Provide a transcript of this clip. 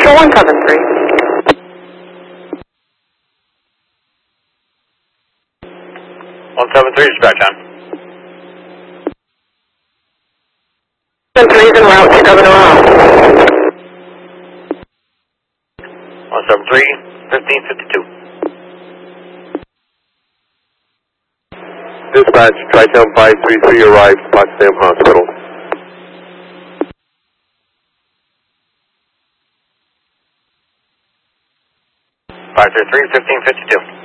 for 173. 173, dispatch on. 173 is en route to Governor Ross. 173, 1552. Dispatch, Tri-Town 533 arrived, Potsdam Hospital. 533, 1552.